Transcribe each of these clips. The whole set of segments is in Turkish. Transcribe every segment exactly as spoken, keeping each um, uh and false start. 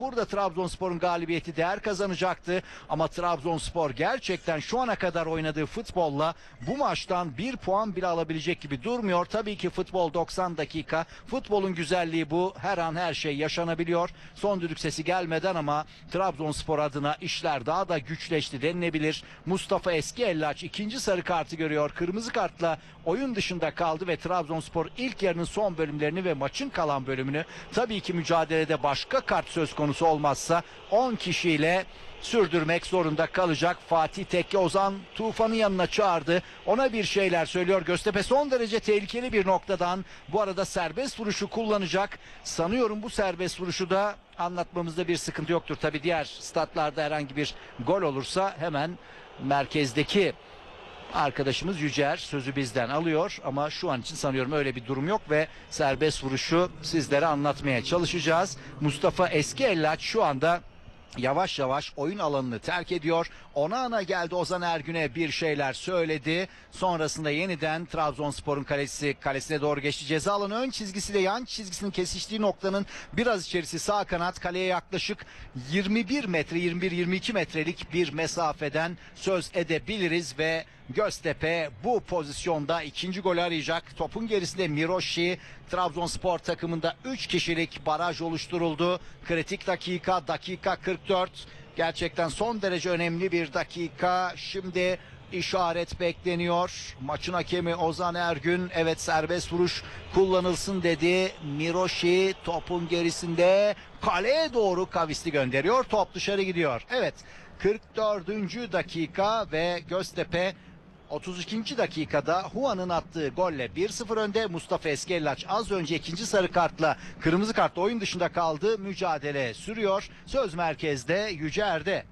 Burada Trabzonspor'un galibiyeti değer kazanacaktı ama Trabzonspor gerçekten şu ana kadar oynadığı futbolla bu maçtan bir puan bile alabilecek gibi durmuyor. Tabii ki futbol doksan dakika, futbolun güzelliği bu, her an her şey yaşanabiliyor. Son düdük sesi gelmeden ama Trabzonspor adına işler daha da güçleşti denilebilir. Mustafa Eskiellaç ikinci sarı kartı görüyor, kırmızı kartla oyun dışında kaldı ve Trabzonspor ilk yarının son bölümlerini ve maçın kalan bölümünü tabii ki mücadelede başka kart söz konusu olmazsa on kişiyle sürdürmek zorunda kalacak. Fatih Tekke Ozan Tufan'ın yanına çağırdı. Ona bir şeyler söylüyor. Göztepe son derece tehlikeli bir noktadan bu arada serbest vuruşu kullanacak. Sanıyorum bu serbest vuruşu da anlatmamızda bir sıkıntı yoktur. Tabii diğer statlarda herhangi bir gol olursa hemen merkezdeki arkadaşımız Yücer sözü bizden alıyor ama şu an için sanıyorum öyle bir durum yok ve serbest vuruşu sizlere anlatmaya çalışacağız. Mustafa Eskiellaç şu anda yavaş yavaş oyun alanını terk ediyor. Ona ana geldi, Ozan Ergün'e bir şeyler söyledi. Sonrasında yeniden Trabzonspor'un kalesi kalesine doğru geçti. Ceza alanı ön çizgisiyle yan çizgisinin kesiştiği noktanın biraz içerisi sağ kanat, kaleye yaklaşık yirmi bir metre yirmi bir yirmi iki metrelik bir mesafeden söz edebiliriz ve Göztepe bu pozisyonda ikinci golü arayacak. Topun gerisinde Miroshi. Trabzonspor takımında üç kişilik baraj oluşturuldu. Kritik dakika, dakika kırk dört. Gerçekten son derece önemli bir dakika. Şimdi işaret bekleniyor. Maçın hakemi Ozan Ergün evet serbest vuruş kullanılsın dedi. Miroshi topun gerisinde kaleye doğru kavisli gönderiyor. Top dışarı gidiyor. Evet, kırk dördüncü dakika ve Göztepe otuz ikinci dakikada Huan'ın attığı golle bir sıfır önde. Mustafa Eskiellaç az önce ikinci sarı kartla kırmızı kartla oyun dışında kaldı. Mücadele sürüyor. Söz merkezde Yücer'de.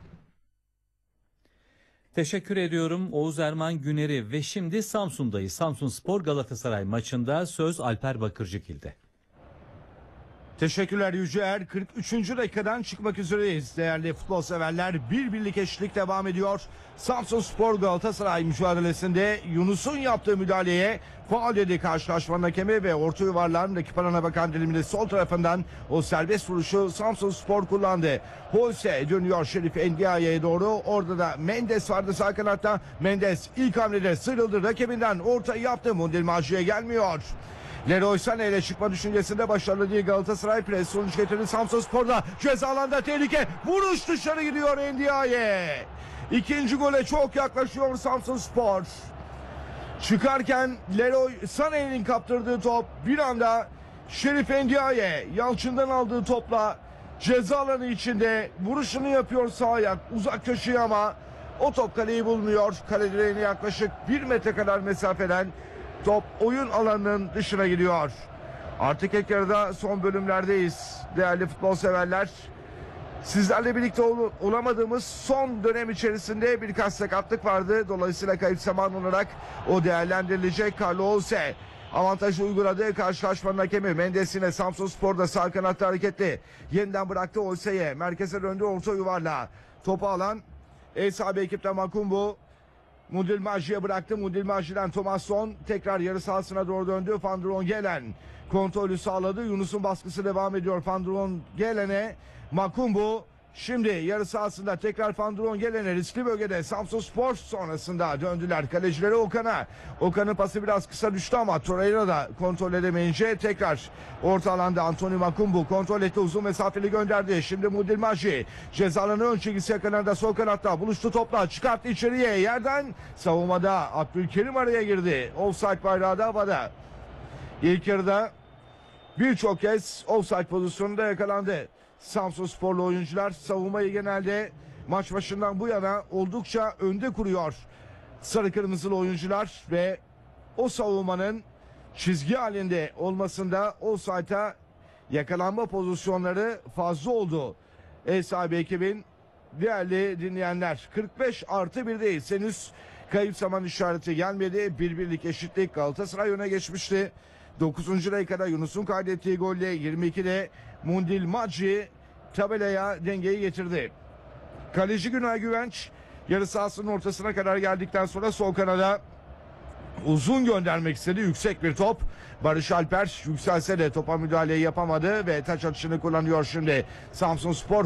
Teşekkür ediyorum Oğuz Erman Güner'i ve şimdi Samsun'dayız. Samsunspor Galatasaray maçında söz Alper Bakırcıgil'de. Teşekkürler Yücer. kırk üçüncü dakikadan çıkmak üzereyiz. Değerli futbol severler, bir birlik eşitlik devam ediyor. Samsunspor Galatasaray mücadelesinde Yunus'un yaptığı müdahaleye faul dedi karşılaşmanın hakemi ve orta yuvarlağın rakip alana bakan diliminde sol tarafından o serbest vuruşu Samsunspor kullandı. Holse dönüyor Şerif Endiaye'ye doğru. Orada da Mendes vardı sağ kanatta. Mendes ilk hamlede sıyrıldı rakibinden, ortayı yaptı. Mundil Maci'ye gelmiyor. Leroy Sané ile çıkma düşüncesinde başarılı değil Galatasaray, pres sonuç getirdi Samsunspor'da. Ceza alanda tehlike, vuruş dışarı gidiyor Endiaye. İkinci gole çok yaklaşıyor Samsunspor. Çıkarken Leroy Sané'nin kaptırdığı top bir anda Şerif Endiaye Yalçın'dan aldığı topla ceza alanı içinde vuruşunu yapıyor sağ ayak uzak köşeye ama o top kaleyi bulmuyor. Kale direğine yaklaşık bir metre kadar mesafeden top oyun alanının dışına gidiyor. Artık ilk yarıda son bölümlerdeyiz değerli futbol severler. Sizlerle birlikte ol olamadığımız son dönem içerisinde birkaç sakatlık vardı. Dolayısıyla kayıp zaman olarak o değerlendirilecek. Carlo Olse avantajı uyguladı. Karşılaşmanın hakemi Mendes yine Samsunspor'da sağ kanatta hareketli. Yeniden bıraktı Olse'ye. Merkeze döndü orta yuvarlağa. Topu alan ev sahibi ekipten Makumbu. Mundil Maci'ye bıraktı. Mundil Maci'den Thomasson tekrar yarı sahasına doğru döndü. Van der Ongelen kontrolü sağladı. Yunus'un baskısı devam ediyor. Van der Ongelen'e Makumbu şimdi yarı sahasında tekrar Van der Ongelen'e riskli bölgede Samsunspor sonrasında döndüler. Kalecileri Okan'a. Okan'ın pası biraz kısa düştü ama Torreira da kontrol edemeyince tekrar orta alanda Anthony Makumbu kontrol etti. Uzun mesafeli gönderdi. Şimdi Mundil Maci ceza alanı ön çizgisi yakınında sol kanatta buluştu topla. Çıkarttı içeriye yerden. Savunmada Abdülkerim araya girdi. Offside bayrağı da havada. İlk yarıda birçok kez offside pozisyonunda yakalandı. Samsunsporlu oyuncular savunmayı genelde maç başından bu yana oldukça önde kuruyor. Sarı kırmızılı oyuncular ve o savunmanın çizgi halinde olmasında offside'a yakalanma pozisyonları fazla oldu. Ev sahibi ekibin değerli dinleyenler, kırk beş artı birdeyiz. Henüz kayıp zaman işareti gelmedi. Bir birlik eşitlik, Galatasaray öne geçmişti. dokuzuncu dakikada Yunus'un kaydettiği golle yirmi ikide Mundil Maci tabelaya dengeyi getirdi. Kaleci Günay Güvenç yarı sahasının ortasına kadar geldikten sonra sol kanada uzun göndermek istedi. Yüksek bir top. Barış Alper yükselse de topa müdahaleyi yapamadı ve taç atışını kullanıyor şimdi Samsunspor.